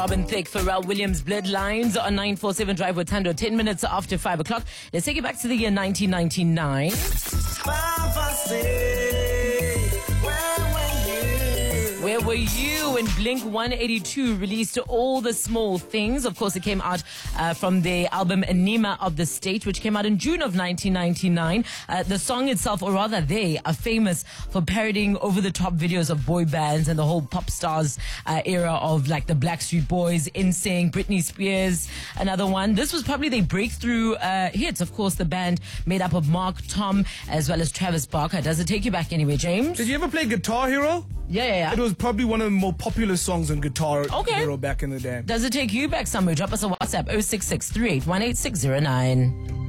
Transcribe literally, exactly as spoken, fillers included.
Robin Thicke, Pharrell Williams, Bloodlines on nine four seven Drive with Tando, ten minutes after five o'clock. Let's take it back to the year nineteen ninety-nine. Where were you when Blink one eighty-two released All the Small Things? Of course, it came out uh, from the album Enema of the State, which came out in June of nineteen ninety-nine. Uh, the song itself, or rather they, are famous for parodying over-the-top videos of boy bands and the whole pop stars uh, era of like the Backstreet Boys, N Sync, Britney Spears, another one. This was probably their breakthrough uh, hits. Of course, the band made up of Mark, Tom, as well as Travis Barker. Does it take you back anyway, James? Did you ever play Guitar Hero? Yeah, yeah, yeah. It was probably one of the more popular songs on Guitar okay. Hero back in the day. Does it take you back somewhere? Drop us a WhatsApp oh six six, three eight one, eight six zero nine.